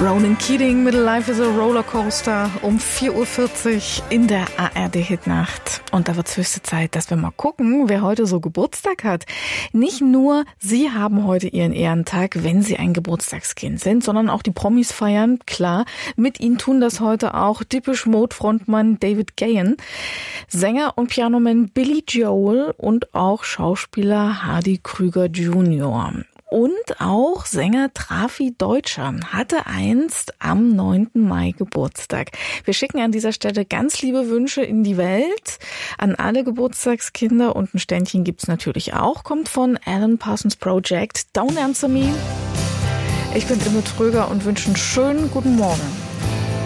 Ronan Keating, Middle Life is a Rollercoaster, um 4:40 Uhr in der ARD-Hitnacht. Und da wird's höchste Zeit, dass wir mal gucken, wer heute so Geburtstag hat. Nicht nur Sie haben heute Ihren Ehrentag, wenn Sie ein Geburtstagskind sind, sondern auch die Promis feiern, klar. Mit Ihnen tun das heute auch Depeche Mode-Frontmann David Gahan, Sänger und Pianoman Billy Joel und auch Schauspieler Hardy Krüger Jr. Und auch Sänger Trafi Deutscher hatte einst am 9. Mai Geburtstag. Wir schicken an dieser Stelle ganz liebe Wünsche in die Welt an alle Geburtstagskinder. Und ein Ständchen gibt's natürlich auch. Kommt von Alan Parsons Project. Don't Answer Me. Ich bin Imme Tröger und wünsche einen schönen guten Morgen.